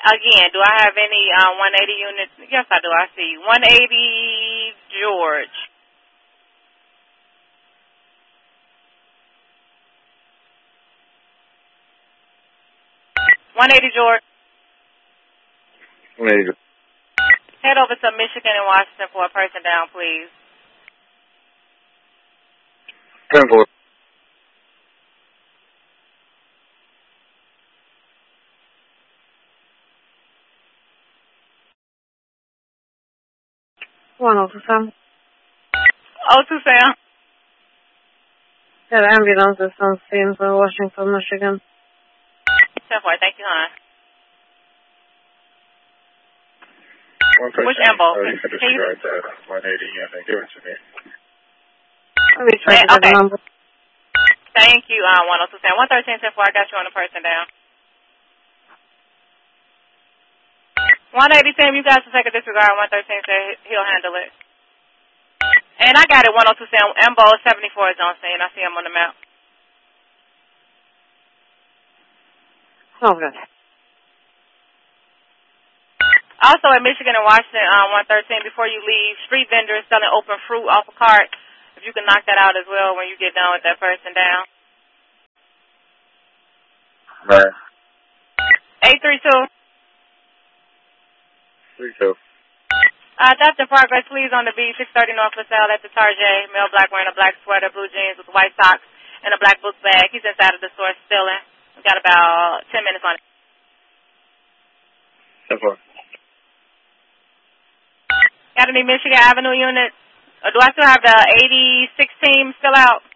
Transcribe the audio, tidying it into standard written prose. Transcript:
Again, do I have any 180 units? Yes, I do. I see 180 George. 180 George. 180. Head over to Michigan and Washington for a person down, please. 10-4. Sam. 02 Sam. The ambulance is on scene for Washington, Michigan. 10-4, thank you, hon. Which Which ambo? You can disregard that 180 unit. Give it to me. Let me try to get the number. Thank you, 102 Sam. 113 10-4, I got you on the person down. 180 Sam, you guys will take a disregard. 113 said he'll handle it. And I got it, 102 Sam. Ambo 74 is on scene. I see him on the map. Oh, good. Also at Michigan and Washington, 113, before you leave, street vendors selling open fruit off a cart. If you can knock that out as well when you get done with that person down. Right. 832. 32. That's in progress, please, on the B, 630 North LaSalle at the Tarjay. Male black wearing a black sweater, blue jeans with white socks, and a black book bag. He's inside of the store stealing. We got about 10 minutes on it. 10-4. Got any Michigan Avenue units? Or do I still have the 86 team still out?